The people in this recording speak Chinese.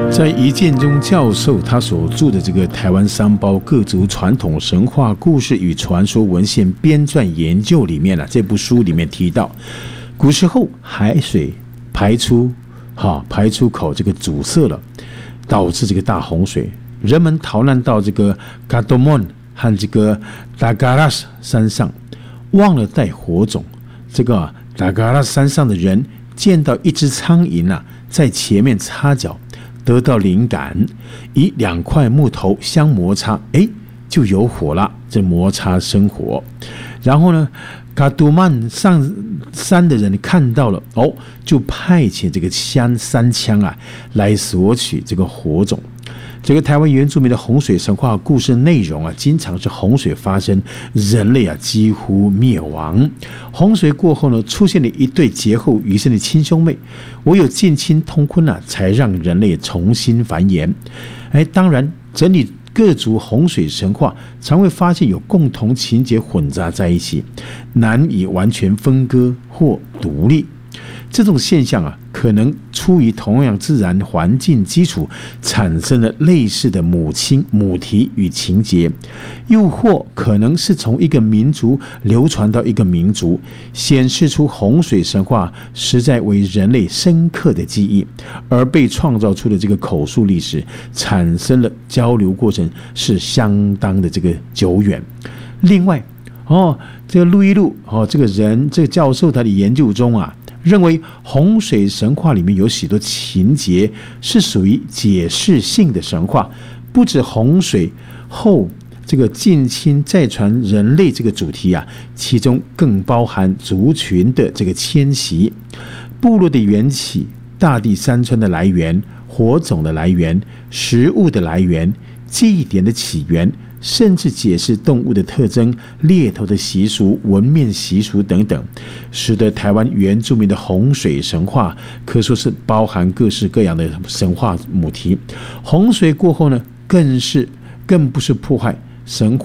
在余建中教授他所著的这个台湾三胞各族传统神话故事与传说文献编撰研究里面这部书里面提到，古时候海水排出口这个阻塞了，导致这个大洪水，人们逃难到这个嘎多蒙和这个达嘎拉斯山上，忘了带火种。这个达嘎拉斯山上的人见到一只苍蝇在前面擦脚，得到灵感，以2块木头相摩擦，就有火了。这摩擦生火，然后呢，嘎杜曼上山的人看到了，就派遣这个山枪来索取这个火种。这个台湾原住民的洪水神话故事内容经常是洪水发生，人类几乎灭亡。洪水过后呢，出现了一对劫后余生的亲兄妹，唯有近亲通婚才让人类重新繁衍。当然，整理各族洪水神话，常会发现有共同情节混杂在一起，难以完全分割或独立。这种现象可能出于同样自然环境基础产生了类似的母题与情节，又或可能是从一个民族流传到一个民族，显示出洪水神话实在为人类深刻的记忆，而被创造出的这个口述历史产生了交流过程是相当的这个久远。另外这个路易路这个教授他的研究中认为洪水神话里面有许多情节是属于解释性的神话，不止洪水后这个近亲再传人类这个主题其中更包含族群的这个迁徙、部落的缘起、大地山川的来源、火种的来源、食物的来源、祭典的起源，甚至解释动物的特征、猎头的习俗、纹面习俗等等，使得台湾原住民的洪水神话可说是包含各式各样的神话母题。洪水过后呢，更不是破坏，神